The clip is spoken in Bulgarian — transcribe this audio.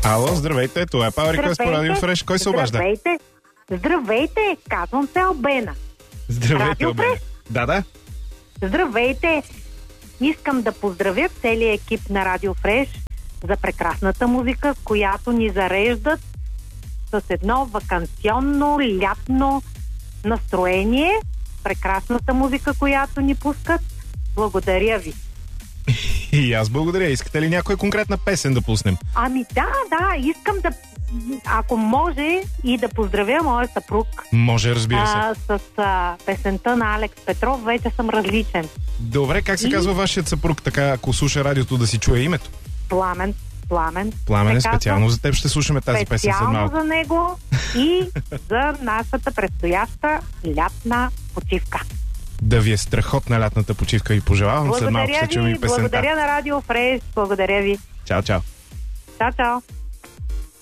Ало, здравейте, това е Power Request по Радио Фреш. Кой се обажда? Здравейте, казвам се Албена. Здравейте, Радио Албена. Фреш? Да. Здравейте! Искам да поздравя целият екип на Радио Фреш за прекрасната музика, която ни зареждат с едно ваканционно, лятно настроение. Прекрасната музика, която ни пускат. Благодаря ви. И аз благодаря. Искате ли някоя конкретна песен да пуснем? Ами да, искам да, ако може, и да поздравя моя съпруг. Може, разбира се. С песента на Алекс Петров Вече съм различен. Добре, как се казва вашият съпруг, така, ако слуша радиото, да си чуе името? Пламен. Пламен, специално за теб ще слушаме тази песен след малко. Специално за него и за нашата предстояща лятна почивка. Да ви е страхотна лятната почивка и пожелавам. След малко ще чуем и песента. Благодаря на Радио Фреш. Благодаря ви. Чао. Чао.